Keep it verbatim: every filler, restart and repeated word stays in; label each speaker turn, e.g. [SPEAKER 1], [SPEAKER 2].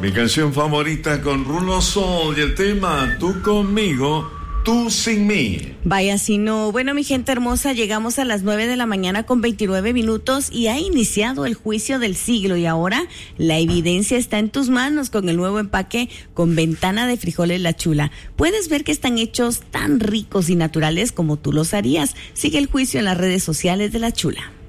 [SPEAKER 1] Mi canción favorita con Rulo Sol y el tema Tú conmigo, tú sin mí.
[SPEAKER 2] Vaya si no. Bueno, mi gente hermosa, llegamos a las nueve de la mañana con veintinueve minutos y ha iniciado el juicio del siglo y ahora la evidencia está en tus manos con el nuevo empaque con ventana de frijoles La Chula. Puedes ver que están hechos tan ricos y naturales como tú los harías. Sigue el juicio en las redes sociales de La Chula.